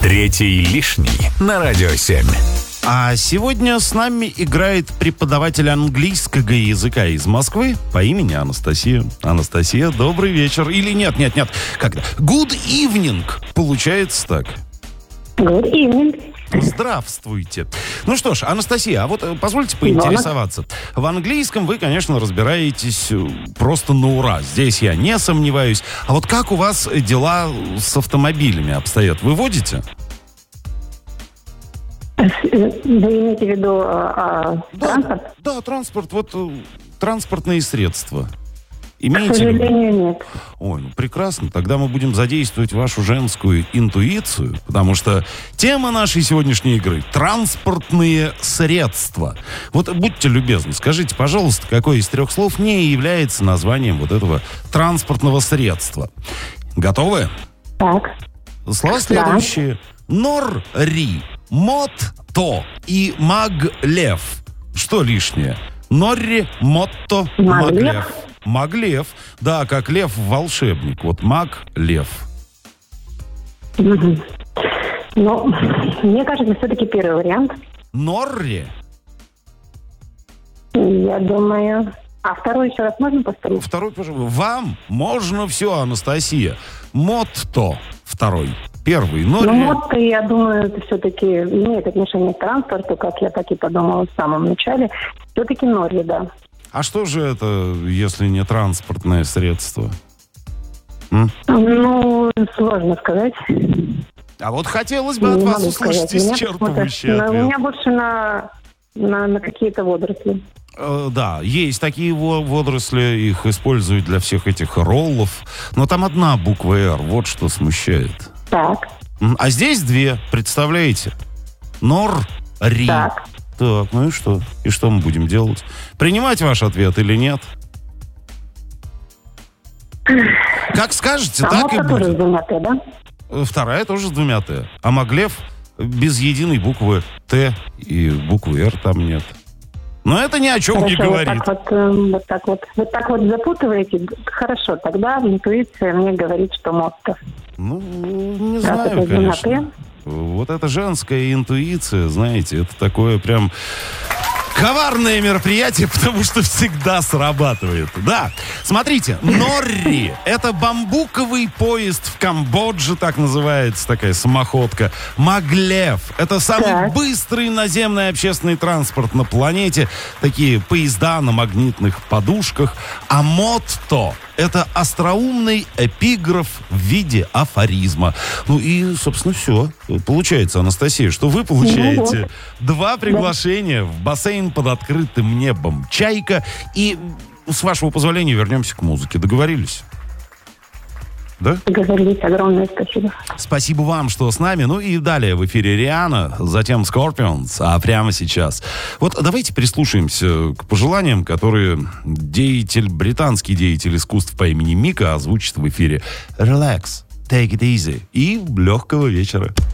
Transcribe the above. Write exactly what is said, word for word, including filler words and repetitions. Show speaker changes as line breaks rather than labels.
Третий лишний на Радио семь.
А сегодня с нами играет преподаватель английского языка из Москвы по имени Анастасия. Анастасия, добрый вечер. Или нет, нет, нет. Как-то. Good evening. Получается так.
Good evening.
Здравствуйте. Ну что ж, Анастасия, а вот позвольте поинтересоваться. В английском вы, конечно, разбираетесь просто на ура. Здесь я не сомневаюсь. А вот как у вас дела с автомобилями обстоят? Вы водите?
Вы имеете в виду а,
да,
транспорт?
Да, транспорт. Вот транспортные средства.
К
Имеете?
сожалению, нет.
Ой, ну прекрасно. Тогда мы будем задействовать вашу женскую интуицию, потому что тема нашей сегодняшней игры — транспортные средства. Вот будьте любезны, скажите, пожалуйста, какое из трех слов не является названием вот этого транспортного средства? Готовы?
Так.
Слова следующие. Норри, мото и маглев. Что лишнее? Норри, мото,
Маглев.
маглев. Маглев. Да, как лев-волшебник. Вот маг, лев.
Угу. Ну, мне кажется, все-таки первый вариант.
Норри.
Я думаю... А второй еще раз можно повторить?
Второй, пожалуйста. Вам можно все, Анастасия. Мотто. Второй. Первый. Норри.
Ну, мотто, я думаю, это все-таки имеет отношение к транспорту, как я так и подумала в самом начале. Все-таки норри, да.
А что же это, если не транспортное средство? М?
Ну, сложно сказать.
А вот хотелось бы от
Не
вас
могу
услышать
сказать. Меня
исчерпывающий
почему-то-
ответ.
У меня больше на, на, на какие-то водоросли.
Э, Да, есть такие во- водоросли, их используют для всех этих роллов. Но там одна буква «Р», вот что смущает.
Так,
М, А здесь две, представляете? Нор-ри.
так.
Так, ну и что? И что мы будем делать? Принимать ваш ответ или нет? Как скажете,
А
так и
мотто тоже с
будет.
двумя «т», да?
Э, Вторая тоже с двумя «т». А маглев без единой буквы «Т» и буквы «Р» там нет. Но это ни о чем не
Хорошо, вот
говорит.
так вот, э, вот так вот, вот так вот запутываете. Хорошо, тогда интуиция мне говорит, что мотто.
Ну, не
Раз
знаю,
это с двумя
конечно.
«т».
Вот эта женская интуиция, знаете, это такое прям коварное мероприятие, потому что всегда срабатывает. Да, смотрите, Норри — это бамбуковый поезд в Камбодже, так называется, такая самоходка. Маглев — это самый
Так.
быстрый наземный общественный транспорт на планете. Такие поезда на магнитных подушках. А мотто — это остроумный эпиграф в виде афоризма. Ну и, собственно, все. Получается, Анастасия, что вы получаете
Ну вот.
два приглашения в бассейн под открытым небом «Чайка». И, с вашего позволения, вернемся к музыке. Договорились? Да?
Договорились. Огромное спасибо.
Спасибо вам, что с нами. Ну и далее в эфире Риhanna, затем Scorpions, а прямо сейчас. Вот давайте прислушаемся к пожеланиям, которые деятель, британский деятель искусств по имени Мика озвучит в эфире. Relax, take it easy и легкого вечера.